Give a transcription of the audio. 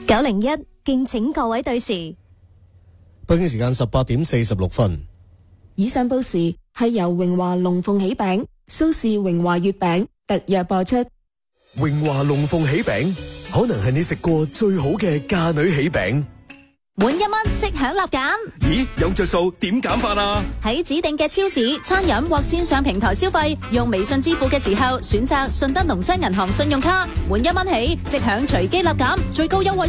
901，敬請各位對時。 北京時間18:46。 以上報時係由榮華龍鳳喜餅、蘇氏榮華月餅特約播出。 榮華龍鳳喜餅可能係你食過最好嘅嫁女喜餅。 滿1蚊即享立減。 咦，有着數點減法啊？ 喺指定嘅超市、餐飲或線上平台消費，用微信支付嘅時候選擇順德農商銀行信用卡，滿1蚊起即享隨機立減，最高優惠